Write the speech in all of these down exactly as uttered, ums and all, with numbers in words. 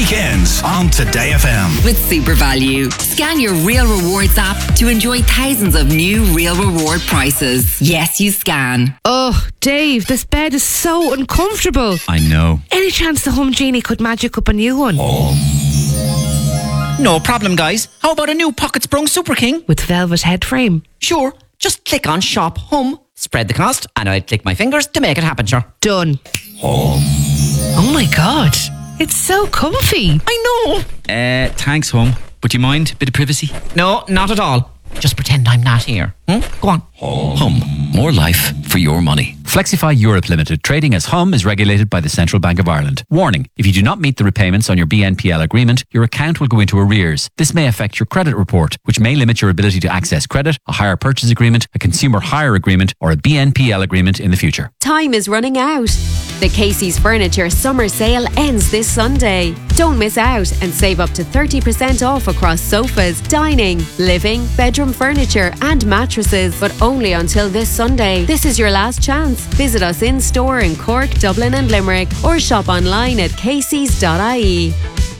weekends on Today F M. With Super Value. Scan your Real Rewards app to enjoy thousands of new Real Reward prices. Yes, you scan. Oh, Dave, this bed is so uncomfortable. I know. Any chance the Home Genie could magic up a new one? Oh. No problem, guys. How about a new Pocket Sprung Super King? With velvet head frame? Sure. Just click on Shop Home, spread the cost, and I'll click my fingers to make it happen, sure. Done. Home. Oh my God. It's so comfy. I know. Uh, thanks, Home. But do you mind a bit of privacy? No, not at all. Just pretend I'm not here. Hmm? Go on. Hum. More life for your money. Flexify Europe Limited, trading as Hum, is regulated by the Central Bank of Ireland. Warning, if you do not meet the repayments on your B N P L agreement, your account will go into arrears. This may affect your credit report, which may limit your ability to access credit, a hire purchase agreement, a consumer hire agreement, or a B N P L agreement in the future. Time is running out. The Casey's Furniture Summer Sale ends this Sunday. Don't miss out and save up to thirty percent off across sofas, dining, living, bedroom furniture and mattresses, but only until this Sunday. This is your last chance. Visit us in store in Cork, Dublin and Limerick or shop online at caseys dot I E.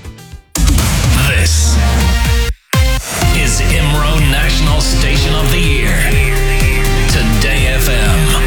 This is I M R O National Station of the Year. Today F M.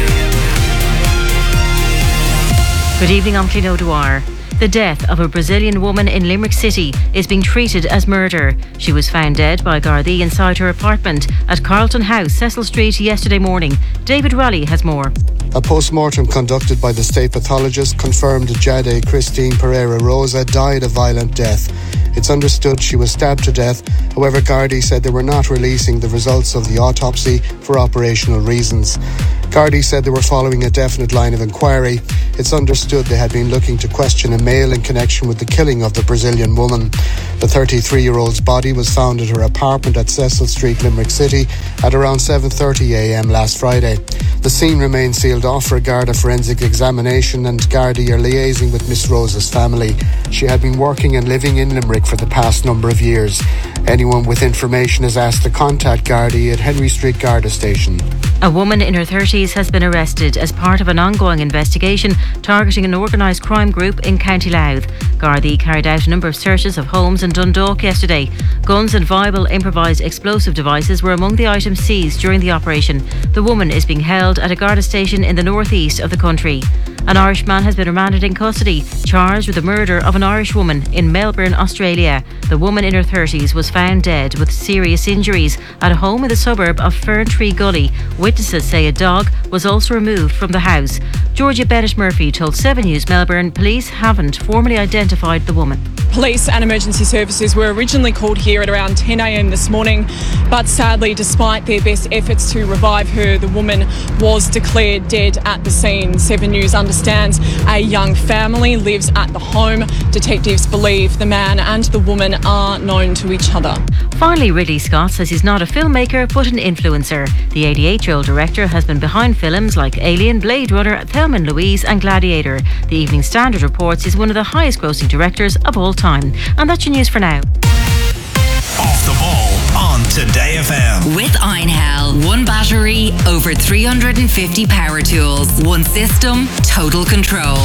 Good evening, I'm Clino Dwyer. The death of a Brazilian woman in Limerick City is being treated as murder. She was found dead by Gardaí inside her apartment at Carlton House, Cecil Street, yesterday morning. David Raleigh has more. A post-mortem conducted by the state pathologist confirmed Jade Christine Pereira Rosa died a violent death. It's understood she was stabbed to death. However, Gardaí said they were not releasing the results of the autopsy for operational reasons. Gardaí said they were following a definite line of inquiry. It's understood they had been looking to question a male in connection with the killing of the Brazilian woman. The thirty-three-year-old's body was found at her apartment at Cecil Street, Limerick City at around seven thirty a m last Friday. The scene remains sealed off for a Garda forensic examination, and Gardaí are liaising with Miss Rosa's family. She had been working and living in Limerick for the past number of years. Anyone with information is asked to contact Gardaí at Henry Street Garda Station. A woman in her thirties has been arrested as part of an ongoing investigation targeting an organised crime group in County Louth. Gardaí carried out a number of searches of homes in Dundalk yesterday. Guns and viable improvised explosive devices were among the items seized during the operation. The woman is being held at a Garda station in the northeast of the country. An Irish man has been remanded in custody, charged with the murder of an Irish woman in Melbourne, Australia. The woman in her thirties was found dead with serious injuries at a home in the suburb of Ferntree Gully. Witnesses say a dog was also removed from the house. Georgia Bennett Murphy told seven News Melbourne police haven't formally identified the woman. Police and emergency services were originally called here at around ten a m this morning, but sadly, despite their best efforts to revive her, the woman was declared dead at the scene. seven News understands a young family lives at the home. Detectives believe the man and the woman are known to each other. Finally, Ridley Scott says he's not a filmmaker but an influencer. The eighty-eight-year-old director has been behind films like Alien, Blade Runner, Thelma and Louise and Gladiator. The Evening Standard reports he's one of the highest grossing directors of all time. And that's your news for now. Off the ball on Today F M. With Einhell. One battery, over three hundred fifty power tools. One system, total control.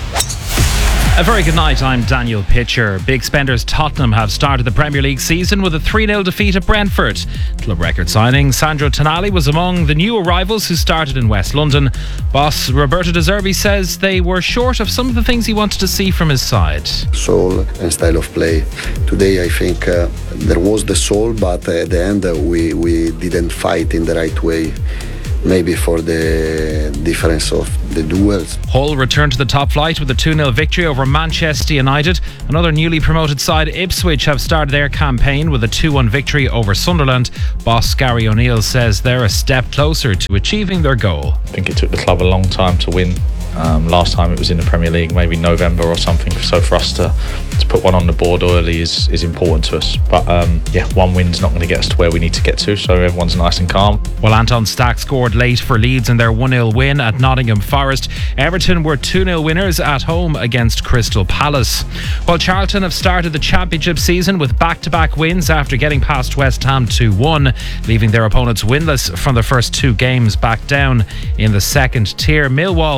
A very good night, I'm Daniel Pitcher. Big spenders Tottenham have started the Premier League season with a three nil defeat at Brentford. Club record signing Sandro Tonali was among the new arrivals who started in West London. Boss Roberto De Zerbi says they were short of some of the things he wanted to see from his side. Soul and style of play. Today I think uh, there was the soul, but at the end uh, we, we didn't fight in the right way. Maybe for the difference of the duels. Hull returned to the top flight with a two nil victory over Manchester United. Another newly promoted side, Ipswich, have started their campaign with a two one victory over Sunderland. Boss Gary O'Neill says they're a step closer to achieving their goal. I think it took the club a long time to win. Um, last time it was in the Premier League, maybe November or something. So for us to, to put one on the board early is, is important to us. But um, yeah, one win's not going to get us to where we need to get to, so everyone's nice and calm. Well, Anton Stack scored late for Leeds in their one nil win at Nottingham Forest. Everton were two nil winners at home against Crystal Palace. While Charlton have started the Championship season with back-to-back wins after getting past West Ham two one, leaving their opponents winless from the first two games back down in the second tier. Millwall have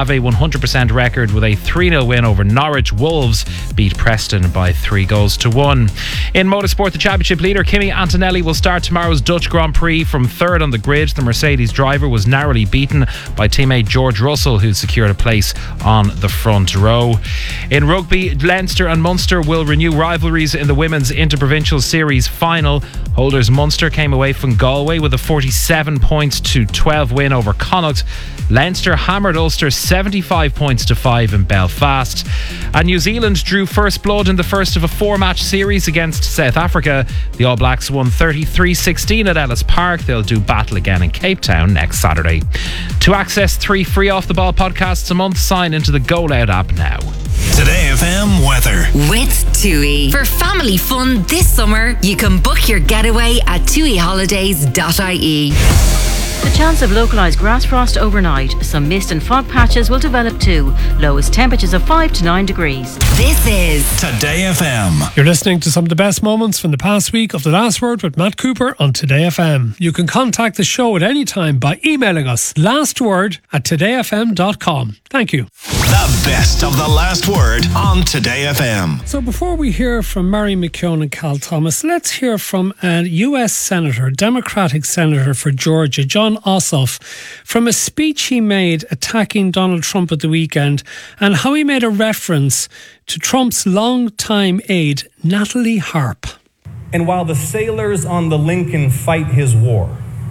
have a one hundred percent record with a three nil win over Norwich. Wolves beat Preston by three goals to one. In motorsport, the championship leader Kimi Antonelli will start tomorrow's Dutch Grand Prix from third on the grid. The Mercedes driver was narrowly beaten by teammate George Russell, who secured a place on the front row. In rugby, Leinster and Munster will renew rivalries in the Women's Interprovincial Series final. Holders Munster came away from Galway with a forty-seven points to twelve win over Connacht. Leinster hammered Ulster seventy-five points to five in Belfast. And New Zealand drew first blood in the first of a four-match series against South Africa. The All Blacks won thirty-three sixteen at Ellis Park. They'll do battle again in Cape Town next Saturday. To access three free off-the-ball podcasts a month, sign into the Go Loud app now. Today F M weather. With TUI. For family fun this summer, you can book your getaway at tui holidays dot I E. The chance of localised grass frost overnight. Some mist and fog patches will develop too. Lowest temperatures of five to nine degrees. This is Today F M. You're listening to some of the best moments from the past week of The Last Word with Matt Cooper on Today F M. You can contact the show at any time by emailing us lastword at today f m dot com. Thank you. The best of The Last Word on Today F M. So before we hear from Mary McKeown and Cal Thomas, let's hear from a U S Senator, Democratic Senator for Georgia, Jon Ossoff, from a speech he made attacking Donald Trump at the weekend and how he made a reference to Trump's longtime aide, Natalie Harp. And while the sailors on the Lincoln fight his war,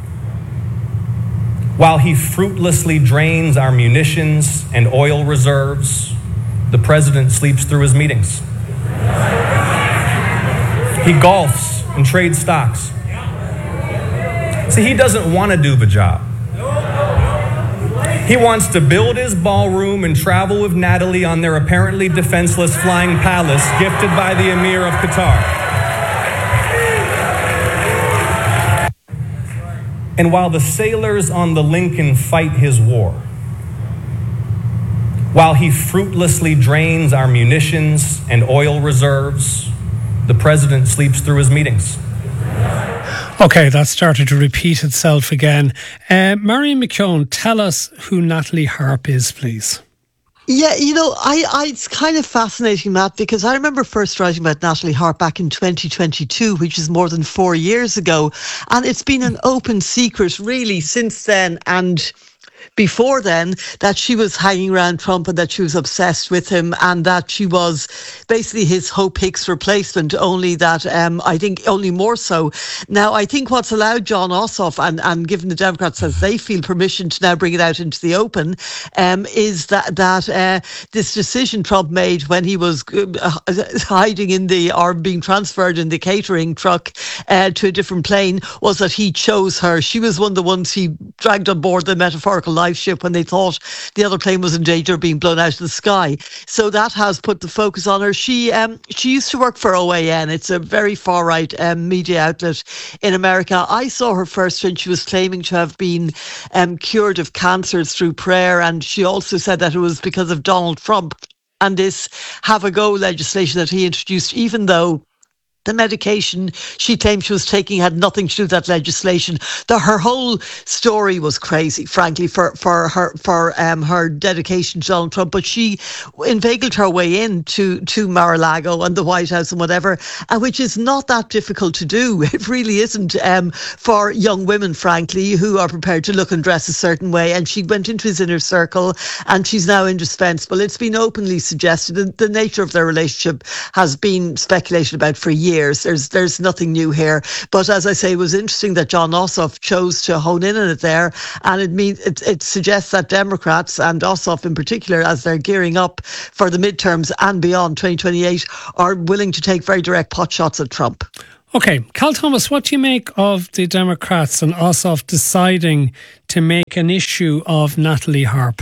while he fruitlessly drains our munitions and oil reserves, the president sleeps through his meetings. He golfs and trades stocks. See, he doesn't want to do the job. He wants to build his ballroom and travel with Natalie on their apparently defenseless flying palace gifted by the Emir of Qatar. And while the sailors on the Lincoln fight his war, while he fruitlessly drains our munitions and oil reserves, the president sleeps through his meetings. Okay, that started to repeat itself again. Uh, Marion McKeown, tell us who Natalie Harp is, please. Yeah, you know, I, I, it's kind of fascinating, Matt, because I remember first writing about Natalie Harp back in twenty twenty-two, which is more than four years ago. And it's been an open secret, really, since then. And before then, that she was hanging around Trump and that she was obsessed with him and that she was basically his Hope Hicks replacement, only that um, I think only more so. Now, I think what's allowed Jon Ossoff and, and given the Democrats as they feel permission to now bring it out into the open um, is that, that uh, this decision Trump made when he was uh, hiding in the, or being transferred in the catering truck uh, to a different plane, was that he chose her. She was one of the ones he dragged on board the metaphorical life ship when they thought the other plane was in danger of being blown out of the sky. So that has put the focus on her. She um, she used to work for O A N. It's a very far-right um, media outlet in America. I saw her first when she was claiming to have been um, cured of cancer through prayer, and she also said that it was because of Donald Trump and this Have a Go legislation that he introduced, even though the medication she claimed she was taking had nothing to do with that legislation. The, her whole story was crazy, frankly, for, for her for um, her dedication to Donald Trump. But she inveigled her way into to Mar-a-Lago and the White House and whatever, uh, which is not that difficult to do. It really isn't um, for young women, frankly, who are prepared to look and dress a certain way. And she went into his inner circle and she's now indispensable. It's been openly suggested that the nature of their relationship has been speculated about for years. There's there's nothing new here. But as I say, it was interesting that Jon Ossoff chose to hone in on it there. And it means it, it suggests that Democrats, and Ossoff in particular, as they're gearing up for the midterms and beyond twenty twenty-eight, are willing to take very direct pot shots at Trump. Okay, Cal Thomas, what do you make of the Democrats and Ossoff deciding to make an issue of Natalie Harp?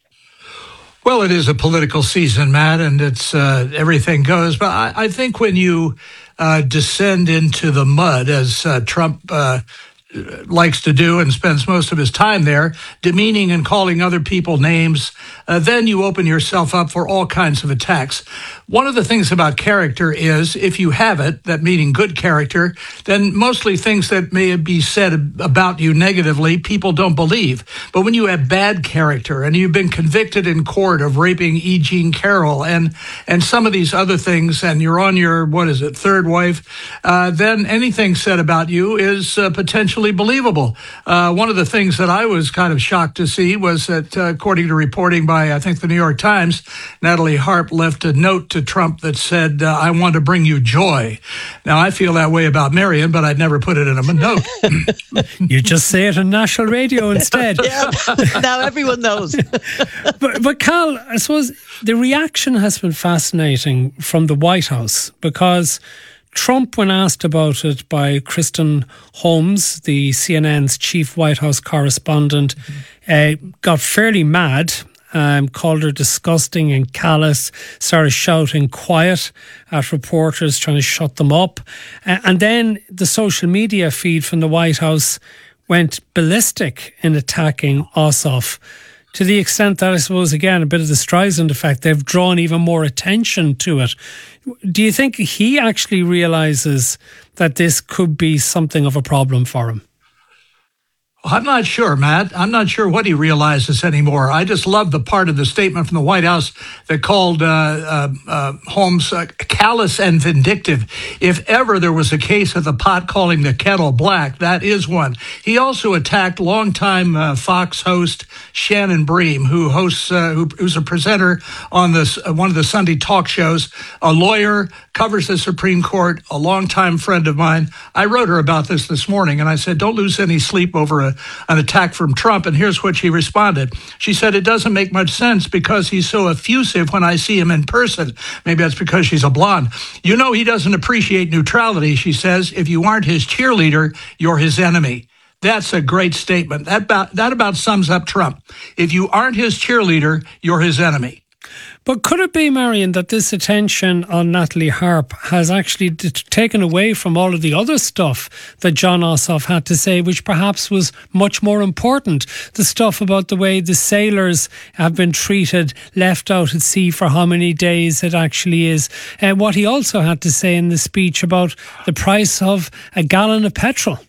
Well, it is a political season, Matt, and it's uh, everything goes. But I, I think when you uh, descend into the mud, as uh, Trump uh, likes to do and spends most of his time there, demeaning and calling other people names, uh, then you open yourself up for all kinds of attacks. One of the things about character is if you have it, that meaning good character, then mostly things that may be said about you negatively, people don't believe. But when you have bad character and you've been convicted in court of raping E. Jean Carroll and, and some of these other things, and you're on your, what is it, third wife, uh, then anything said about you is uh, potentially believable. Uh, one of the things that I was kind of shocked to see was that, uh, according to reporting by, I think, the New York Times, Natalie Harp left a note to Trump that said, uh, I want to bring you joy. Now, I feel that way about Marion, but I'd never put it in a note. You just say it on national radio instead. Yeah, now everyone knows. but, but Cal, I suppose the reaction has been fascinating from the White House, because Trump, when asked about it by Kristen Holmes, the C N N's chief White House correspondent, uh, got fairly mad. Um, called her disgusting and callous, started shouting quiet at reporters, trying to shut them up. Uh, and then the social media feed from the White House went ballistic in attacking Ossoff, to the extent that, I suppose, again, a bit of the Streisand effect, they've drawn even more attention to it. Do you think he actually realises that this could be something of a problem for him? I'm not sure, Matt. I'm not sure what he realizes anymore. I just love the part of the statement from the White House that called uh, uh, uh, Holmes uh, callous and vindictive. If ever there was a case of the pot calling the kettle black, that is one. He also attacked longtime uh, Fox host Shannon Bream, who hosts, uh, who, who's a presenter on this uh, one of the Sunday talk shows, a lawyer, covers the Supreme Court, a longtime friend of mine. I wrote her about this this morning, and I said, don't lose any sleep over a an attack from Trump. And here's what she responded. She said, it doesn't make much sense because he's so effusive when I see him in person. Maybe that's because she's a blonde. You know, he doesn't appreciate neutrality, she says. If you aren't his cheerleader, you're his enemy. That's a great statement. That about, that about sums up Trump. If you aren't his cheerleader, you're his enemy. But could it be, Marion, that this attention on Natalie Harp has actually d- taken away from all of the other stuff that Jon Ossoff had to say, which perhaps was much more important? The stuff about the way the sailors have been treated, left out at sea for how many days it actually is. And uh, what he also had to say in the speech about the price of a gallon of petrol.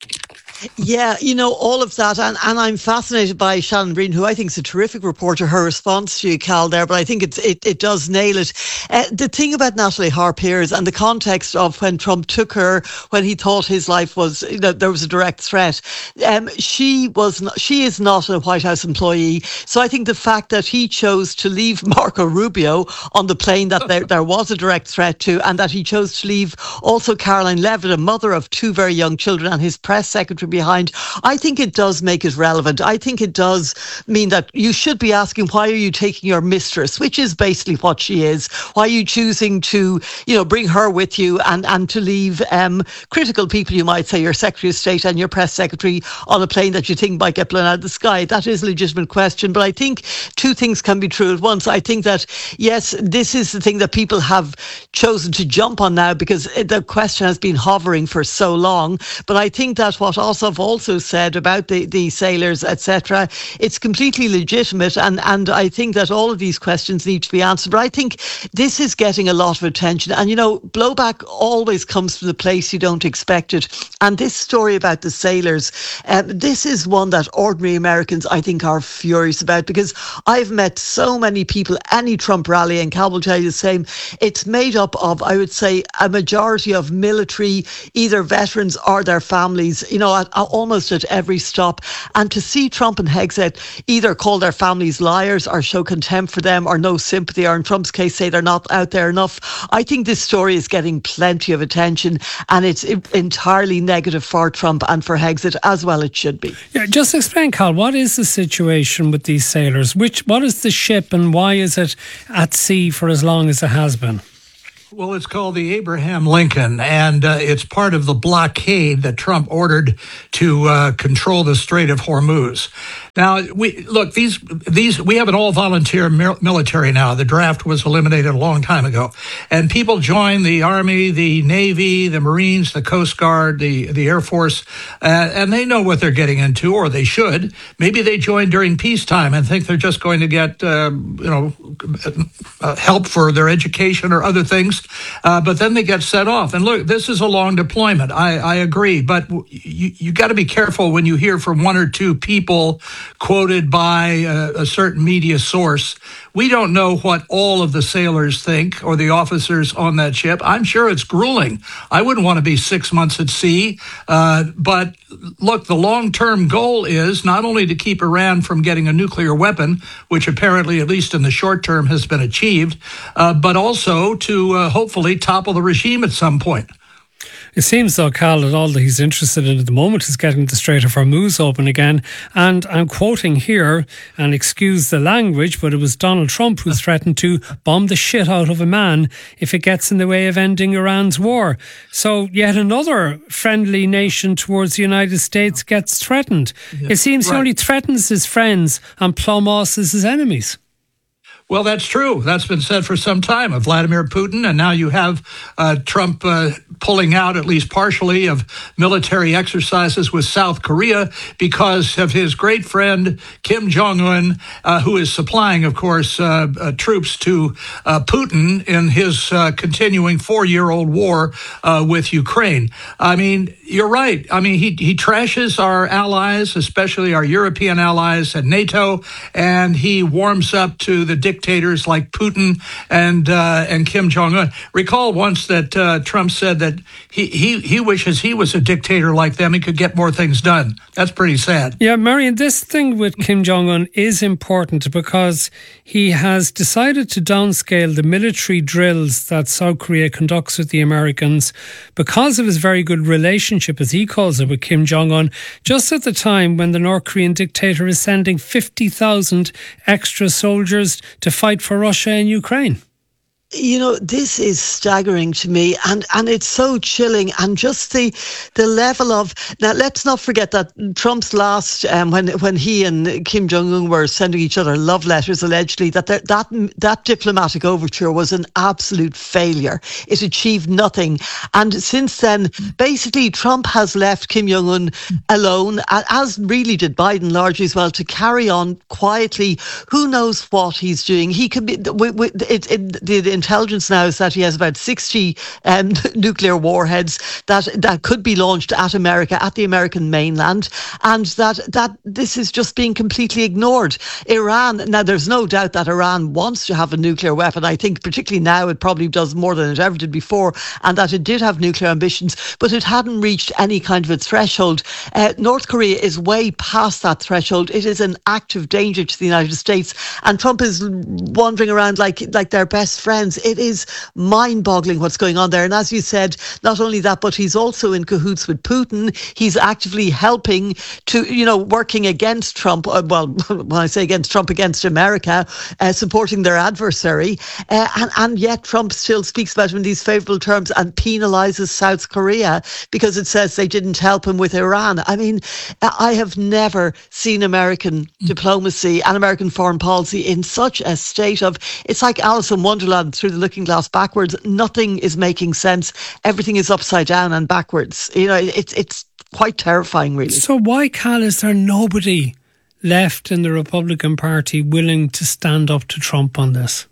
Yeah, you know, all of that. And, and I'm fascinated by Shannon Bream, who I think is a terrific reporter, her response to you, Cal, there. But I think it's, it, it does nail it. Uh, the thing about Natalie Harp here is, and the context of when Trump took her, when he thought his life was, you know, there was a direct threat. Um, she was not, she is not a White House employee. So I think the fact that he chose to leave Marco Rubio on the plane that there, there was a direct threat to, and that he chose to leave also Caroline Levitt, a mother of two very young children, and his press secretary behind, I think it does make it relevant. I think it does mean that you should be asking, why are you taking your mistress, which is basically what she is? Why are you choosing to, you know, bring her with you and, and to leave um, critical people, you might say, your Secretary of State and your press secretary, on a plane that you think might get blown out of the sky? That is a legitimate question. But I think two things can be true at once. I think that, yes, this is the thing that people have chosen to jump on now because the question has been hovering for so long. But I think that what Ossoff also said about the, the sailors, et cetera, it's completely legitimate, and, and I think that all of these questions need to be answered. But I think this is getting a lot of attention, and you know, blowback always comes from the place you don't expect it. And this story about the sailors, uh, this is one that ordinary Americans, I think, are furious about, because I've met so many people, any Trump rally, and Cal will tell you the same, it's made up of, I would say, a majority of military, either veterans or their families, you know, at, at almost at every stop. And to see Trump and Hegseth either call their families liars or show contempt for them or no sympathy, or in Trump's case say they're not out there enough, I think this story is getting plenty of attention, and it's entirely negative for Trump and for Hegseth, as well it should be. Yeah, just explain, Cal, what is the situation with these sailors? Which, what is the ship and why is it at sea for as long as it has been? Well, it's called the Abraham Lincoln, and uh, it's part of the blockade that Trump ordered to uh, control the Strait of Hormuz. Now, we look, these these we have an all-volunteer military now. The draft was eliminated a long time ago, and people join the Army, the Navy, the Marines, the Coast Guard, the the Air Force, uh, and they know what they're getting into, or they should. Maybe they join during peacetime and think they're just going to get uh, you know uh, help for their education or other things. Uh, but then they get set off. And look, this is a long deployment. I, I agree. But you, you got to be careful when you hear from one or two people quoted by a, a certain media source. We don't know what all of the sailors think or the officers on that ship. I'm sure it's grueling. I wouldn't want to be six months at sea. Uh, but look, the long-term goal is not only to keep Iran from getting a nuclear weapon, which apparently, at least in the short term, has been achieved, uh, but also to uh, hopefully topple the regime at some point. It seems, though, Cal, that all that he's interested in at the moment is getting the Strait of Hormuz open again. And I'm quoting here, and excuse the language, but it was Donald Trump who threatened to bomb the shit out of a man if it gets in the way of ending Iran's war. So yet another friendly nation towards the United States gets threatened. Yeah, it seems right. He only threatens his friends and plumosses his enemies. Well, that's true. That's been said for some time of Vladimir Putin. And now you have uh, Trump uh, pulling out, at least partially, of military exercises with South Korea because of his great friend Kim Jong-un, uh, who is supplying, of course, uh, uh, troops to uh, Putin in his uh, continuing four-year-old war uh, with Ukraine. I mean, you're right. I mean, he, he trashes our allies, especially our European allies at NATO, and he warms up to the dictators like Putin and uh, and Kim Jong-un. Recall once that uh, Trump said that he, he, he wishes he was a dictator like them. He could get more things done. That's pretty sad. Yeah, Marion, this thing with Kim Jong-un is important because he has decided to downscale the military drills that South Korea conducts with the Americans because of his very good relationship, as he calls it, with Kim Jong-un, just at the time when the North Korean dictator is sending fifty thousand extra soldiers to fight for Russia and Ukraine. You know, this is staggering to me, and, and it's so chilling, and just the the level of, now let's not forget that Trump's last, um, when when he and Kim Jong-un were sending each other love letters, allegedly, that that that diplomatic overture was an absolute failure. It achieved nothing. And since then, basically, Trump has left Kim Jong-un alone, as really did Biden largely as well, to carry on quietly. Who knows what he's doing? He could be, it, it, the intelligence now is that he has about sixty um, nuclear warheads that that could be launched at America, at the American mainland, and that that this is just being completely ignored. Iran, now there's no doubt that Iran wants to have a nuclear weapon. I think particularly now it probably does more than it ever did before, and that it did have nuclear ambitions, but it hadn't reached any kind of a threshold. Uh, North Korea is way past that threshold. It is an active danger to the United States, and Trump is wandering around like like their best friend. It is mind-boggling what's going on there. And as you said, not only that, but he's also in cahoots with Putin. He's actively helping to, you know, working against Trump. Uh, well, when I say against Trump, against America, uh, supporting their adversary. Uh, and, and yet Trump still speaks about him in these favourable terms and penalises South Korea because it says they didn't help him with Iran. I mean, I have never seen American diplomacy and American foreign policy in such a state of, it's like Alice in Wonderland through the looking glass backwards. Nothing is making sense. Everything is upside down and backwards. You know, it's it's quite terrifying, really. So why, Cal, is there nobody left in the Republican Party willing to stand up to Trump on this?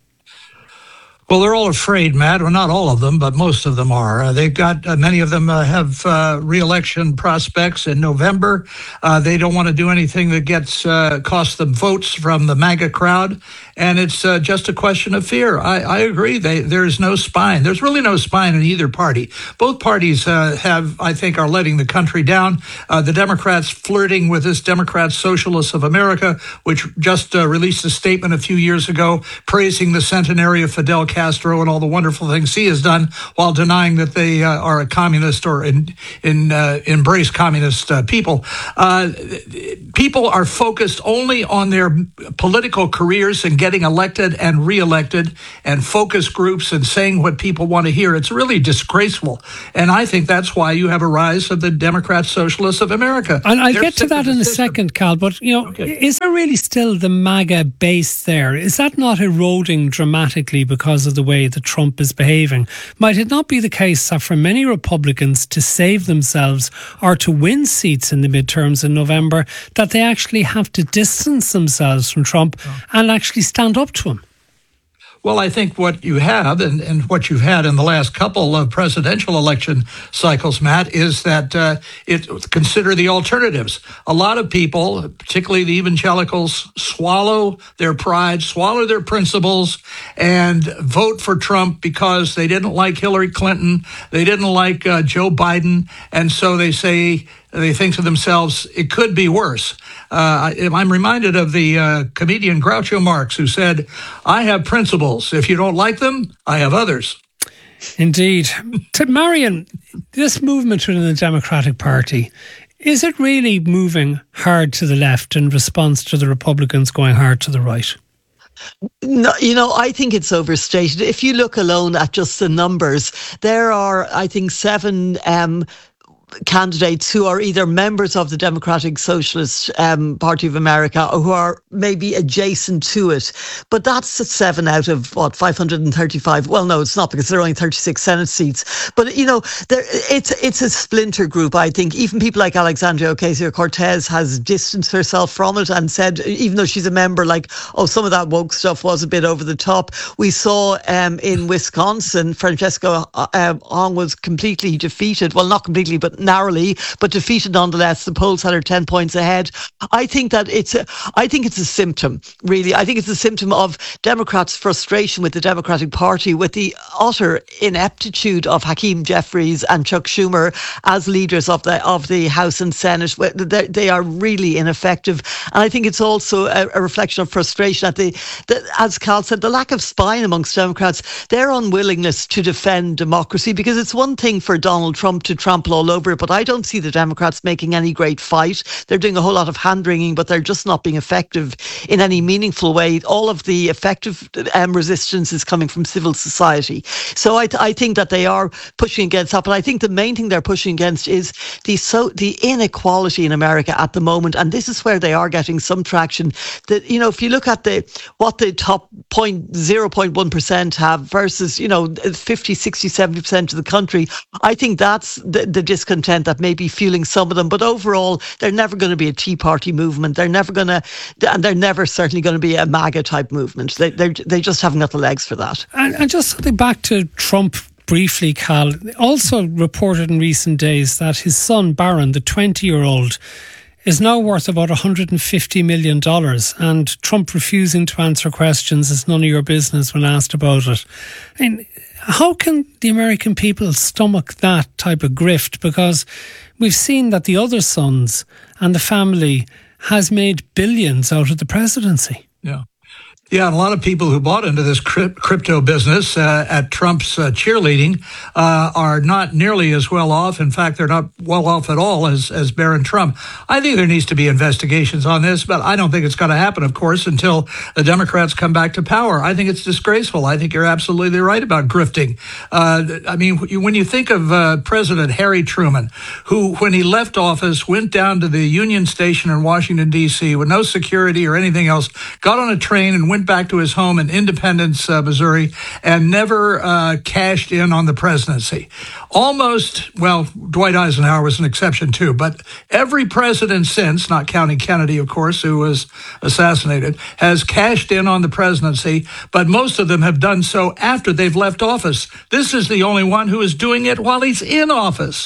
Well, they're all afraid, Matt. Well, not all of them, but most of them are. Uh, they've got, uh, many of them uh, have uh, re-election prospects in November. Uh, they don't want to do anything that gets uh, cost them votes from the MAGA crowd. And it's uh, just a question of fear. I, I agree. They, there's no spine. There's really no spine in either party. Both parties uh, have, I think, are letting the country down. Uh, the Democrats flirting with this Democrat Socialists of America, which just uh, released a statement a few years ago praising the centenary of Fidel Castro and all the wonderful things he has done, while denying that they uh, are a communist or in, in uh, embrace communist uh, people. Uh, people are focused only on their political careers and getting elected and reelected, and focus groups and saying what people want to hear. It's really disgraceful. And I think that's why you have a rise of the Democrat Socialists of America. And I'll They're get to that in a second, Cal, but, you know, okay. Is there really still the MAGA base there? Is that not eroding dramatically because of the way that Trump is behaving? Might it not be the case that for many Republicans to save themselves or to win seats in the midterms in November, that they actually have to distance themselves from Trump oh. and actually stand up to him? Well, I think what you have and, and what you've had in the last couple of presidential election cycles, Matt, is that uh, it consider the alternatives. A lot of people, particularly the evangelicals, swallow their pride, swallow their principles, and vote for Trump because they didn't like Hillary Clinton, they didn't like uh, Joe Biden, and so they say, they think to themselves, it could be worse. Uh, I'm reminded of the uh, comedian Groucho Marx, who said, I have principles. If you don't like them, I have others. Indeed. To Marion, this movement within the Democratic Party, is it really moving hard to the left in response to the Republicans going hard to the right? No, you know, I think it's overstated. If you look alone at just the numbers, there are, I think, seven um, candidates who are either members of the Democratic Socialist um, Party of America or who are maybe adjacent to it. But that's seven out of, what, five hundred thirty-five? Well, no, it's not, because there are only thirty-six Senate seats. But, you know, there, it's it's a splinter group, I think. Even people like Alexandria Ocasio-Cortez has distanced herself from it and said, even though she's a member, like, oh, some of that woke stuff was a bit over the top. We saw um, in Wisconsin, Francesca uh, Hong was completely defeated. Well, not completely, but narrowly, but defeated nonetheless. The polls had her ten points ahead. I think that it's a, I think it's a symptom, really. I think it's a symptom of Democrats' frustration with the Democratic Party, with the utter ineptitude of Hakeem Jeffries and Chuck Schumer as leaders of the of the House and Senate. They, they are really ineffective. And I think it's also a, a reflection of frustration at the, the, as Cal said, the lack of spine amongst Democrats, their unwillingness to defend democracy, because it's one thing for Donald Trump to trample all over it, but I don't see the Democrats making any great fight. They're doing a whole lot of hand-wringing, but they're just not being effective in any meaningful way. All of the effective um, resistance is coming from civil society. So I, th- I think that they are pushing against that, but I think the main thing they're pushing against is the so the inequality in America at the moment, and this is where they are getting some traction. That, you know, if you look at the what the top zero point one percent have versus, you know, fifty, sixty, seventy percent of the country, I think that's the, the discontent that may be fueling some of them. But overall, they're never going to be a Tea Party movement. They're never going to, and they're never certainly going to be a MAGA type movement. They they just haven't got the legs for that. And, and just something back to Trump briefly, Cal, also reported in recent days that his son Barron, the twenty-year-old, is now worth about one hundred fifty million dollars, and Trump refusing to answer questions is none of your business when asked about it. I mean, how can the American people stomach that type of grift? Because we've seen that the other sons and the family has made billions out of the presidency. Yeah. Yeah, and a lot of people who bought into this crypto business uh, at Trump's uh, cheerleading uh, are not nearly as well off. In fact, they're not well off at all as, as Barron Trump. I think there needs to be investigations on this, but I don't think it's going to happen, of course, until the Democrats come back to power. I think it's disgraceful. I think you're absolutely right about grifting. Uh, I mean, when you think of uh, President Harry Truman, who, when he left office, went down to the Union Station in Washington, D C with no security or anything else, got on a train and went back to his home in Independence, uh, Missouri, and never uh, cashed in on the presidency. Almost, well, Dwight Eisenhower was an exception too, but every president since, not counting Kennedy, of course, who was assassinated, has cashed in on the presidency, but most of them have done so after they've left office. This is the only one who is doing it while he's in office.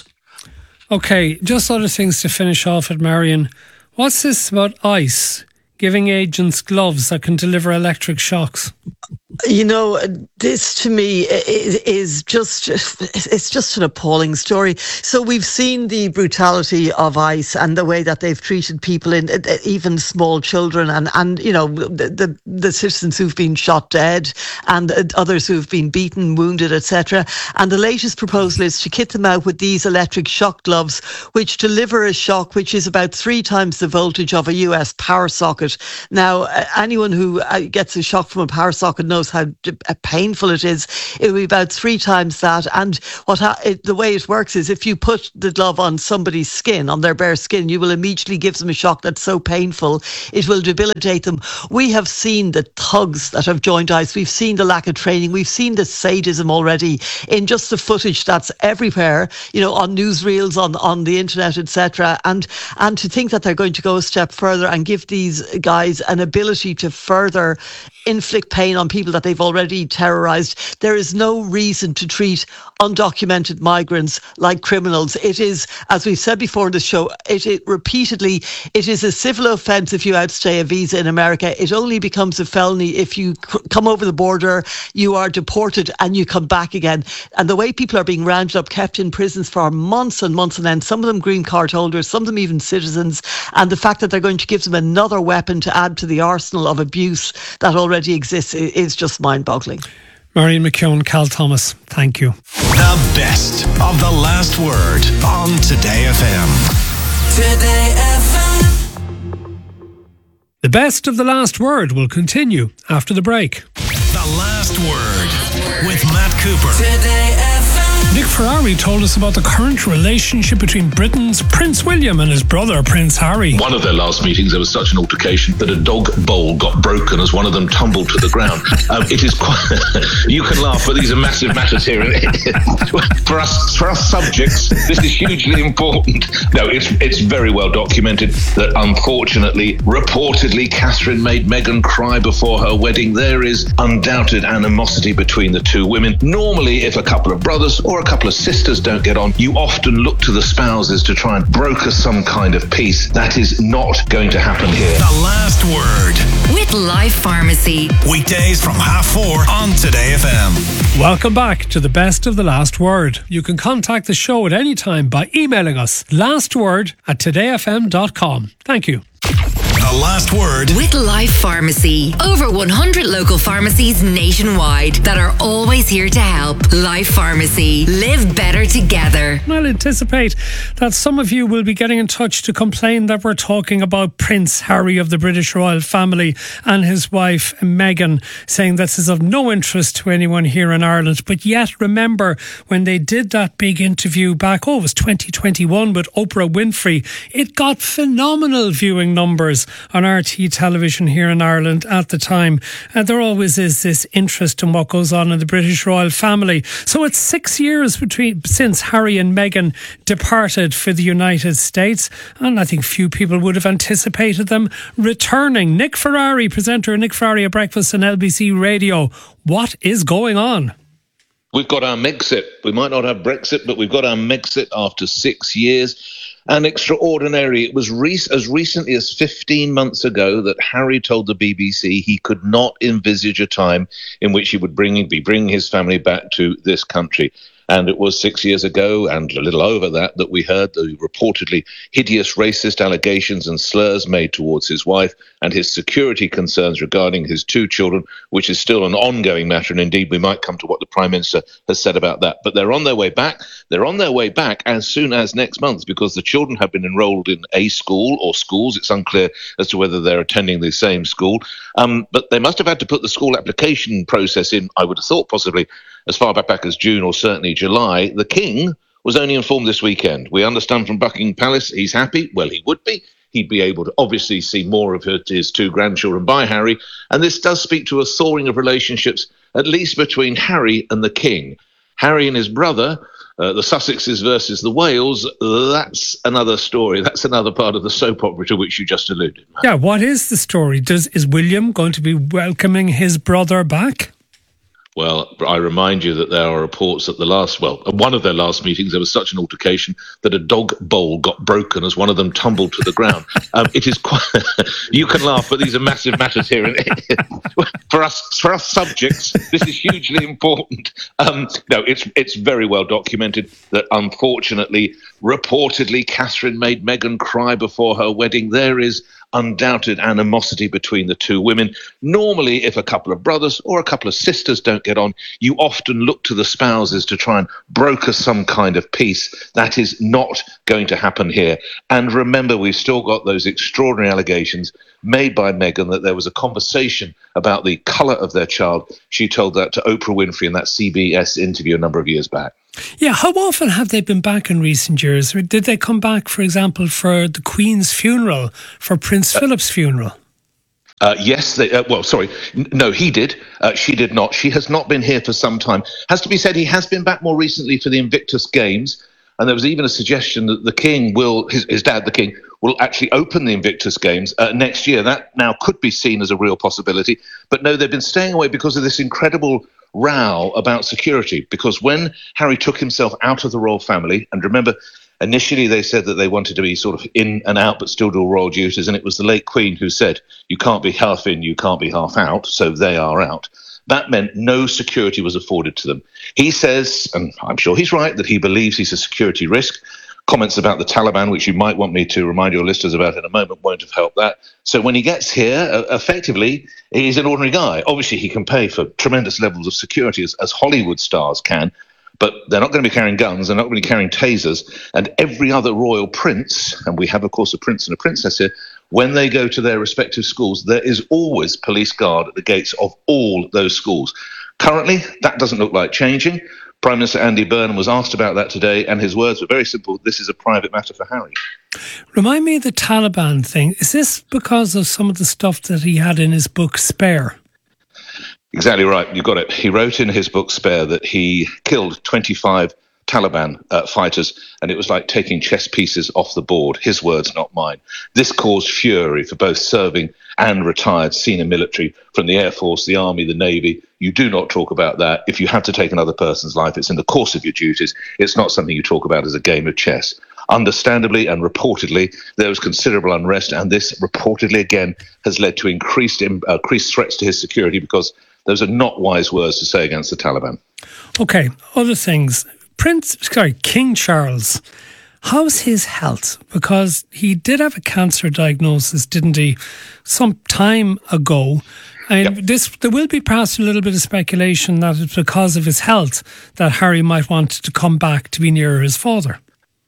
Okay, just other things to finish off at, Marion. What's this about ICE giving agents gloves that can deliver electric shocks? You know, this to me is just, it's just an appalling story. So we've seen the brutality of ICE and the way that they've treated people, in even small children, and, and you know, the, the, the citizens who've been shot dead and others who've been beaten, wounded, et cetera. And the latest proposal is to kit them out with these electric shock gloves, which deliver a shock which is about three times the voltage of a U S power socket. Now, anyone who gets a shock from a power socket knows how painful it is. It will be about three times that. And what ha- it, the way it works is if you put the glove on somebody's skin, on their bare skin, you will immediately give them a shock that's so painful it will debilitate them. We have seen the thugs that have joined ICE. We've seen the lack of training. We've seen the sadism already in just the footage that's everywhere, you know, on newsreels, on, on the internet, et cetera. And and to think that they're going to go a step further and give these guys an ability to further inflict pain on people that they've already terrorised. There is no reason to treat undocumented migrants like criminals. It is, as we've said before in the show, it, it repeatedly, it is a civil offence if you outstay a visa in America. It only becomes a felony if you c- come over the border, you are deported and you come back again. And the way people are being rounded up, kept in prisons for months and months on end, some of them green card holders, some of them even citizens, and the fact that they're going to give them another weapon to add to the arsenal of abuse that already exists is just mind-boggling. Marion McKeown, Cal Thomas, thank you. The best of the last word on Today F M. Today F M. The best of the last word will continue after the break. The last word with Matt Cooper. Today F M. Nick Ferrari told us about the current relationship between Britain's Prince William and his brother Prince Harry. One of their last meetings, there was such an altercation that a dog bowl got broken as one of them tumbled to the ground. Um, it is quite. You can laugh, but these are massive matters here. for us, for us subjects, this is hugely important. No, it's it's very well documented that unfortunately, reportedly, Catherine made Meghan cry before her wedding. There is undoubted animosity between the two women. Normally, if a couple of brothers or a couple of sisters don't get on, you often look to the spouses to try and broker some kind of peace. That is not going to happen here. The last word with Life Pharmacy. Weekdays from half four on Today F M. Welcome back to the best of the last word. You can contact the show at any time by emailing us lastword at today f m dot com. Thank you. The last word with Life Pharmacy. Over one hundred local pharmacies nationwide that are always here to help. Life Pharmacy. Live better together. I'll anticipate that some of you will be getting in touch to complain that we're talking about Prince Harry of the British royal family and his wife Meghan, saying this is of no interest to anyone here in Ireland. But yet, remember when they did that big interview back, oh, it was twenty twenty-one with Oprah Winfrey, it got phenomenal viewing numbers on R T E television here in Ireland at the time. And there always is this interest in what goes on in the British royal family. So it's six years between since Harry and Meghan departed for the United States, and I think few people would have anticipated them returning. Nick Ferrari, presenter Nick Ferrari at Breakfast on L B C Radio. What is going on? We've got our Megxit. We might not have Brexit, but we've got our Megxit after six years. And extraordinary. It was re- as recently as fifteen months ago that Harry told the B B C he could not envisage a time in which he would bring, be bringing his family back to this country. And it was six years ago, and a little over that, that we heard the reportedly hideous racist allegations and slurs made towards his wife and his security concerns regarding his two children, which is still an ongoing matter. And indeed, we might come to what the Prime Minister has said about that. But they're on their way back. They're on their way back as soon as next month, because the children have been enrolled in a school or schools. It's unclear as to whether they're attending the same school. Um, but they must have had to put the school application process in, I would have thought, possibly as far back, back as June or certainly July. The King was only informed this weekend. We understand from Buckingham Palace he's happy. Well, he would be. He'd be able to obviously see more of his two grandchildren by Harry. And this does speak to a thawing of relationships, at least between Harry and the King. Harry and his brother, uh, the Sussexes versus the Wales, that's another story. That's another part of the soap opera to which you just alluded, Matt. Yeah, what is the story? Does Is William going to be welcoming his brother back? Well, I remind you that there are reports at the last, well, at one of their last meetings, there was such an altercation that a dog bowl got broken as one of them tumbled to the ground. Um, it is quite, you can laugh, but these are massive matters here. And for us, for us subjects, this is hugely important. Um, no, it's it's very well documented that unfortunately, reportedly, Catherine made Meghan cry before her wedding. There is undoubted animosity between the two women. Normally, if a couple of brothers or a couple of sisters don't get on, you often look to the spouses to try and broker some kind of peace. That is not going to happen here. And remember, we've still got those extraordinary allegations made by Meghan that there was a conversation about the colour of their child. She told that to Oprah Winfrey in that C B S interview a number of years back. Yeah, how often have they been back in recent years? Did they come back, for example, for the Queen's funeral, for Prince uh, Philip's funeral? Uh, yes, they, uh, well, sorry, N- no, he did. Uh, she did not. She has not been here for some time. Has to be said, he has been back more recently for the Invictus Games, and there was even a suggestion that the King will, his, his dad, the King, will actually open the Invictus Games uh, next year. That now could be seen as a real possibility. But no, they've been staying away because of this incredible row about security, because when Harry took himself out of the royal family, and remember, initially they said that they wanted to be sort of in and out but still do royal duties, and it was the late Queen who said, you can't be half in, you can't be half out, so they are out. That meant no security was afforded to them. He says, and I'm sure he's right, that he believes he's a security risk. Comments about the Taliban, which you might want me to remind your listeners about in a moment, won't have helped that. So when he gets here, uh, effectively, he's an ordinary guy. Obviously, he can pay for tremendous levels of security, as, as Hollywood stars can, but they're not going to be carrying guns, they're not going to be carrying tasers, and every other royal prince, and we have, of course, a prince and a princess here, when they go to their respective schools, there is always police guard at the gates of all those schools. Currently, that doesn't look like changing. Prime Minister Andy Burnham was asked about that today, and his words were very simple. This is a private matter for Harry. Remind me of the Taliban thing. Is this because of some of the stuff that he had in his book Spare? Exactly right. You got it. He wrote in his book Spare that he killed twenty-five Taliban uh, fighters, and it was like taking chess pieces off the board. His words, not mine. This caused fury for both serving and retired senior military from the Air Force, the Army, the Navy. You do not talk about that. If you have to take another person's life, it's in the course of your duties. It's not something you talk about as a game of chess. Understandably and reportedly, there was considerable unrest, and this reportedly, again, has led to increased, uh, increased threats to his security, because those are not wise words to say against the Taliban. Okay, other things. Prince, sorry, King Charles, how's his health? Because he did have a cancer diagnosis, didn't he, some time ago? And yep. this, there will be perhaps a little bit of speculation that it's because of his health that Harry might want to come back to be nearer his father.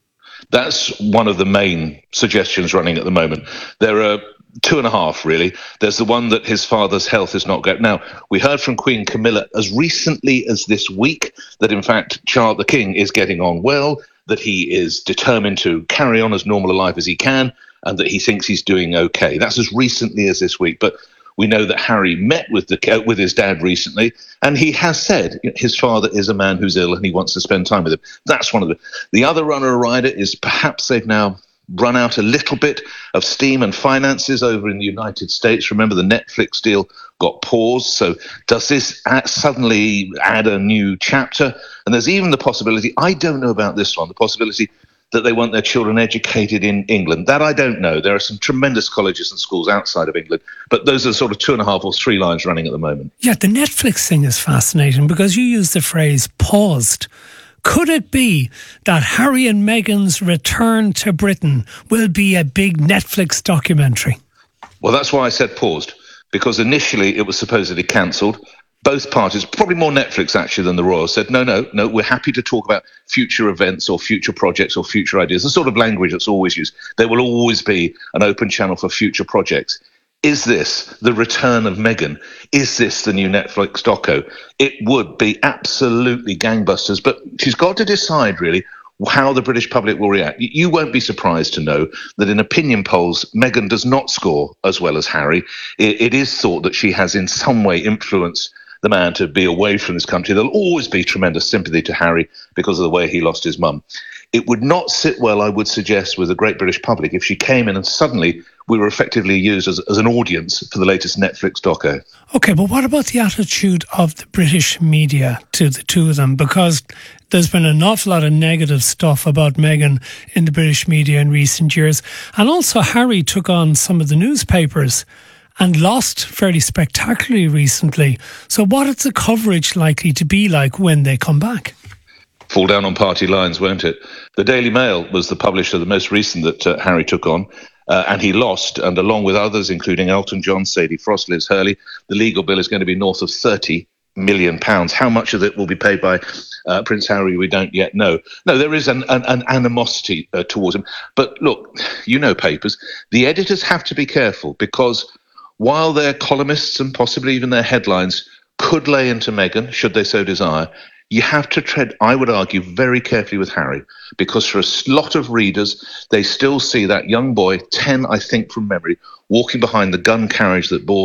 That's one of the main suggestions running at the moment. There are two and a half, really. There's the one that his father's health is not good. Now, we heard from Queen Camilla as recently as this week that, in fact, Charles the King is getting on well, that he is determined to carry on as normal a life as he can, and that he thinks he's doing okay. That's as recently as this week. But we know that Harry met with the uh, with his dad recently, and he has said his father is a man who's ill and he wants to spend time with him. That's one of the... The other runner-rider is perhaps they've now run out a little bit of steam and finances over in the United States. Remember, the Netflix deal got paused. So does this add, suddenly add a new chapter? And there's even the possibility, I don't know about this one, the possibility that they want their children educated in England. That I don't know. There are some tremendous colleges and schools outside of England, but those are sort of two and a half or three lines running at the moment. Yeah, the Netflix thing is fascinating because you use the phrase paused. Could it be that Harry and Meghan's return to Britain will be a big Netflix documentary? Well, that's why I said paused, because initially it was supposedly cancelled. Both parties, probably more Netflix actually than the Royals, said, no, no, no, we're happy to talk about future events or future projects or future ideas. The sort of language that's always used. There will always be an open channel for future projects. Is this the return of Meghan? Is this the new Netflix doco? It would be absolutely gangbusters, but she's got to decide, really, how the British public will react. You won't be surprised to know that in opinion polls, Meghan does not score as well as Harry. It, it is thought that she has in some way influenced the man to be away from this country. There'll always be tremendous sympathy to Harry because of the way he lost his mum. It would not sit well, I would suggest, with the great British public if she came in and suddenly we were effectively used as, as an audience for the latest Netflix doco. Okay, but what about the attitude of the British media to the two of them? Because there's been an awful lot of negative stuff about Meghan in the British media in recent years. And also Harry took on some of the newspapers and lost fairly spectacularly recently. So what is the coverage likely to be like when they come back? Fall down on party lines, won't it? The Daily Mail was the publisher, the most recent that uh, Harry took on, uh, and he lost. And along with others, including Elton John, Sadie Frost, Liz Hurley, the legal bill is going to be north of thirty million pounds. How much of it will be paid by uh, Prince Harry, we don't yet know. No, there is an, an, an animosity uh, towards him. But look, you know papers, the editors have to be careful because while their columnists and possibly even their headlines could lay into Meghan, should they so desire, you have to tread, I would argue, very carefully with Harry, because for a lot of readers, they still see that young boy, ten, I think, from memory, walking behind the gun carriage that bore